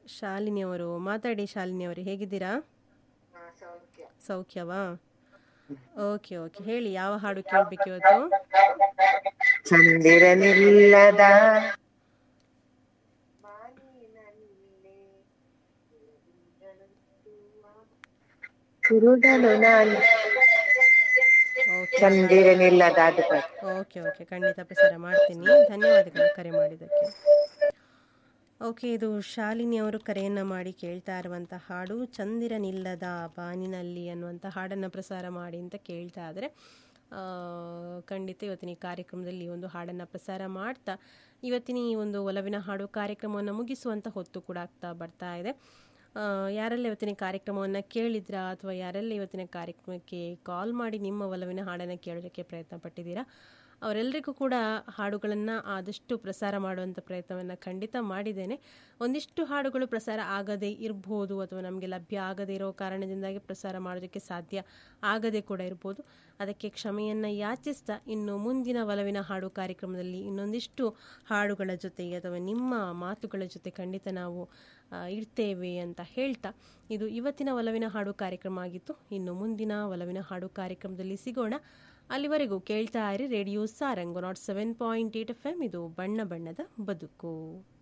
ಶಾಲಿನಿ ಅವರು ಮಾತಾಡಿ. ಶಾಲಿನಿ ಅವರು ಹೇಗಿದ್ದೀರಾ? ಸೌಖ್ಯ. ಸೌಖ್ಯವಾ? ಓಕೆ ಓಕೆ, ಹೇಳಿ ಯಾವ ಹಾಡು ಕೇಳಬೇಕು ಇವತ್ತು? ಚಂದಿರನಿಲ್ಲದ ಬಾನಿನಲ್ಲೇ ಕುರುಡನು ನಾನು. ಓಕೆ, ಆ ಹಾಡು. ಚಂದಿರನಿಲ್ಲದ ಅದು ಓಕೆ ಓಕೆ, ಖಂಡಿತ ಪ್ರಸಾರ ಮಾಡ್ತೀನಿ. ಧನ್ಯವಾದಗಳು ಕರೆ ಮಾಡಿದ್ದಕ್ಕೆ. ಓಕೆ, ಇದು ಶಾಲಿನಿ ಅವರು ಕರೆಯನ್ನು ಮಾಡಿ ಕೇಳ್ತಾ ಇರುವಂಥ ಹಾಡು ಚಂದಿರನಿಲ್ಲದ ಬಾನಿನಲ್ಲಿ ಅನ್ನುವಂಥ ಹಾಡನ್ನು ಪ್ರಸಾರ ಮಾಡಿ ಅಂತ ಕೇಳ್ತಾ ಇದ್ದಾರೆ. ಖಂಡಿತ ಇವತ್ತಿನ ಈ ಕಾರ್ಯಕ್ರಮದಲ್ಲಿ ಈ ಒಂದು ಹಾಡನ್ನು ಪ್ರಸಾರ ಮಾಡ್ತಾ ಇವತ್ತಿನ ಈ ಒಂದು ಒಲವಿನ ಹಾಡು ಕಾರ್ಯಕ್ರಮವನ್ನು ಮುಗಿಸುವಂಥ ಹೊತ್ತು ಕೂಡ ಬರ್ತಾ ಇದೆ. ಯಾರೆಲ್ಲ ಇವತ್ತಿನ ಕಾರ್ಯಕ್ರಮವನ್ನು ಕೇಳಿದ್ರಾ ಅಥವಾ ಯಾರೆಲ್ಲ ಇವತ್ತಿನ ಕಾರ್ಯಕ್ರಮಕ್ಕೆ ಕಾಲ್ ಮಾಡಿ ನಿಮ್ಮ ಒಲವಿನ ಹಾಡನ್ನು ಕೇಳೋದಕ್ಕೆ ಪ್ರಯತ್ನ ಪಟ್ಟಿದ್ದೀರಾ, ಅವರೆಲ್ಲರಿಗೂ ಕೂಡ ಹಾಡುಗಳನ್ನು ಆದಷ್ಟು ಪ್ರಸಾರ ಮಾಡುವಂಥ ಪ್ರಯತ್ನವನ್ನು ಖಂಡಿತ ಮಾಡಿದ್ದೇನೆ. ಒಂದಿಷ್ಟು ಹಾಡುಗಳು ಪ್ರಸಾರ ಆಗದೇ ಇರ್ಬೋದು ಅಥವಾ ನಮಗೆ ಲಭ್ಯ ಆಗದೇ ಇರೋ ಕಾರಣದಿಂದಾಗಿ ಪ್ರಸಾರ ಮಾಡೋದಕ್ಕೆ ಸಾಧ್ಯ ಆಗದೇ ಕೂಡ ಇರ್ಬೋದು. ಅದಕ್ಕೆ ಕ್ಷಮೆಯನ್ನು ಯಾಚಿಸ್ತಾ ಇನ್ನು ಮುಂದಿನ ಒಲವಿನ ಹಾಡು ಕಾರ್ಯಕ್ರಮದಲ್ಲಿ ಇನ್ನೊಂದಿಷ್ಟು ಹಾಡುಗಳ ಜೊತೆಗೆ ಅಥವಾ ನಿಮ್ಮ ಮಾತುಗಳ ಜೊತೆ ಖಂಡಿತ ನಾವು ಇರ್ತೇವೆ ಅಂತ ಹೇಳ್ತಾ ಇದು ಇವತ್ತಿನ ಒಲವಿನ ಹಾಡು ಕಾರ್ಯಕ್ರಮ ಆಗಿತ್ತು. ಇನ್ನು ಮುಂದಿನ ಒಲವಿನ ಹಾಡು ಕಾರ್ಯಕ್ರಮದಲ್ಲಿ ಸಿಗೋಣ. ಅಲ್ಲಿವರೆಗೂ ಕೇಳ್ತಾ ಇರಿ ರೇಡಿಯೋ ಸಾರಂಗ್ 107.8 FM. ಇದು ಬಣ್ಣ ಬಣ್ಣದ ಬದುಕು.